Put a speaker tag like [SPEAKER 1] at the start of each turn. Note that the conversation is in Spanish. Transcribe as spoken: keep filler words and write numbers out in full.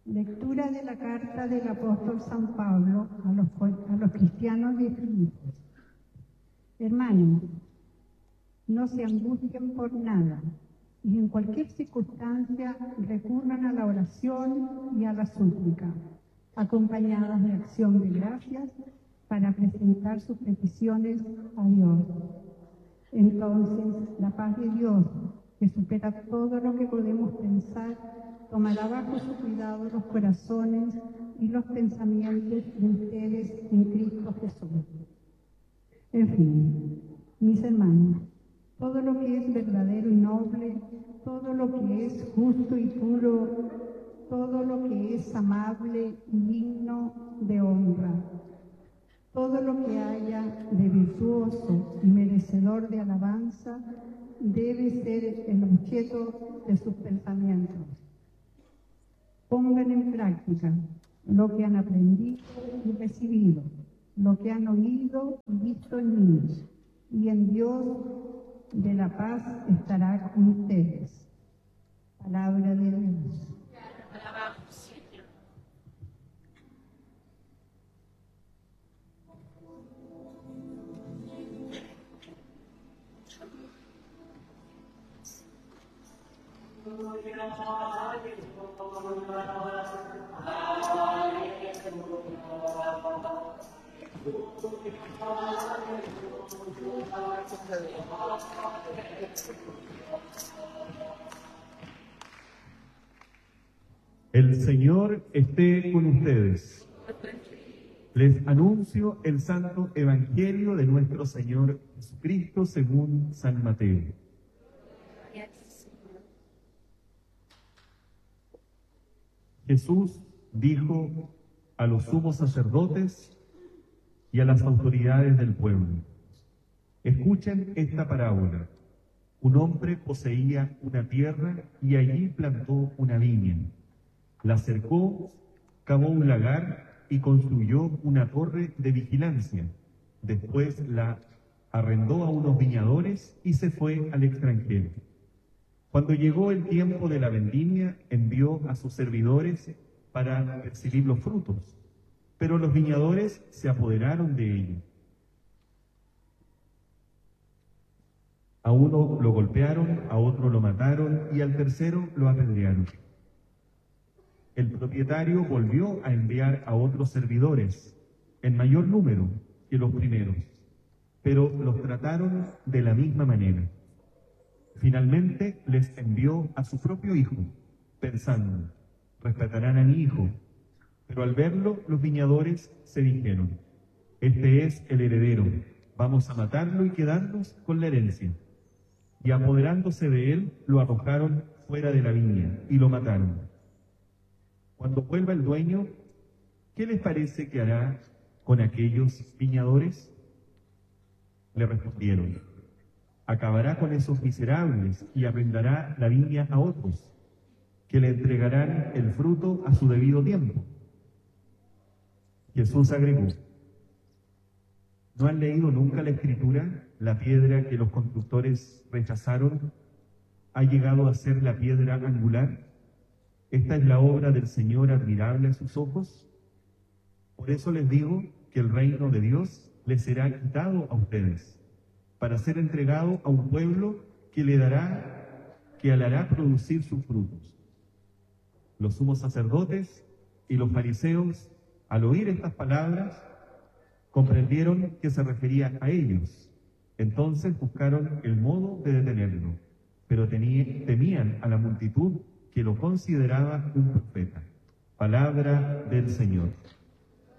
[SPEAKER 1] Lectura de la carta del apóstol San Pablo a los, a los cristianos de Filipos. Hermanos, no se angustien por nada, y en cualquier circunstancia recurran a la oración y a la súplica, acompañadas de acción de gracias para presentar sus peticiones a Dios. Entonces, la paz de Dios, que supera todo lo que podemos pensar, tomará bajo su cuidado los corazones y los pensamientos de ustedes en Cristo Jesús. En fin, mis hermanos, todo lo que es verdadero y noble, todo lo que es justo y puro, todo lo que es amable y digno de honra, todo lo que haya de virtuoso y merecedor de alabanza, debe ser el objeto de sus pensamientos. Pongan en práctica lo que han aprendido y recibido, lo que han oído y visto en mí, y en Dios de la paz estará con ustedes. Palabra de Dios.
[SPEAKER 2] El Señor esté con ustedes. Les anuncio el Santo Evangelio de nuestro Señor Jesucristo según San Mateo. Jesús dijo a los sumos sacerdotes y a las autoridades del pueblo: escuchen esta parábola. Un hombre poseía una tierra y allí plantó una viña. La cercó, cavó un lagar y construyó una torre de vigilancia. Después la arrendó a unos viñadores y se fue al extranjero. Cuando llegó el tiempo de la vendimia, envió a sus servidores para recibir los frutos, pero los viñadores se apoderaron de ello. A uno lo golpearon, a otro lo mataron y al tercero lo apedrearon. El propietario volvió a enviar a otros servidores, en mayor número que los primeros, pero los trataron de la misma manera. Finalmente les envió a su propio hijo, pensando: respetarán a mi hijo. Pero al verlo, los viñadores se dijeron: este es el heredero, vamos a matarlo y quedarnos con la herencia. Y apoderándose de él, lo arrojaron fuera de la viña y lo mataron. Cuando vuelva el dueño, ¿qué les parece que hará con aquellos viñadores? Le respondieron: acabará con esos miserables y arrendará la viña a otros, que le entregarán el fruto a su debido tiempo. Jesús agregó: ¿no han leído nunca la Escritura? La piedra que los constructores rechazaron ha llegado a ser la piedra angular. Esta es la obra del Señor, admirable a sus ojos. Por eso les digo que el reino de Dios les será quitado a ustedes, para ser entregado a un pueblo que le dará, que le hará producir sus frutos. Los sumos sacerdotes y los fariseos, al oír estas palabras, comprendieron que se refería a ellos. Entonces buscaron el modo de detenerlo, pero temían a la multitud que lo consideraba un profeta. Palabra del Señor.